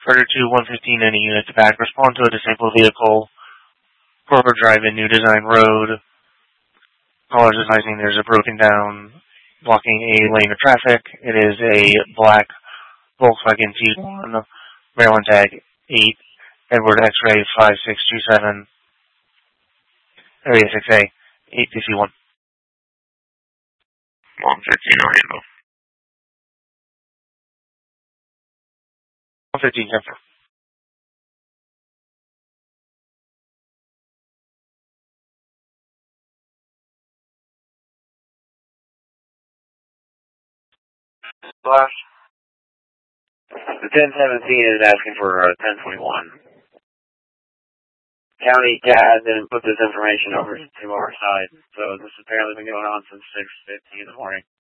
Further to 115, any unit to back, respond to a disabled vehicle, Corporate Drive in New Design Road. Callers advising there's a broken down, blocking a lane of traffic. It is a black Volkswagen T1, Maryland tag 8, Edward X-ray 5627, area 6A, 851. 115 Orlando. 115 Denver. Flash. The 1017 is asking for 1021. County CAD didn't put this information over to our side, so this has apparently been going on since 6:50 in the morning.